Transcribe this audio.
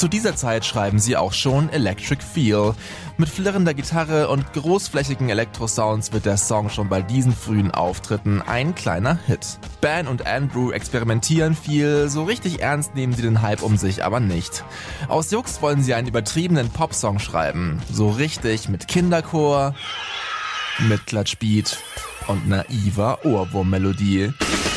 Zu dieser Zeit schreiben sie auch schon Electric Feel. Mit flirrender Gitarre und großflächigen Elektrosounds wird der Song schon bei diesen frühen Auftritten ein kleiner Hit. Ben und Andrew experimentieren viel, so richtig ernst nehmen sie den Hype um sich aber nicht. Aus Jux wollen sie einen übertriebenen Popsong schreiben, so richtig mit Kinderchor, mit Klatschbeat und naiver Ohrwurmmelodie.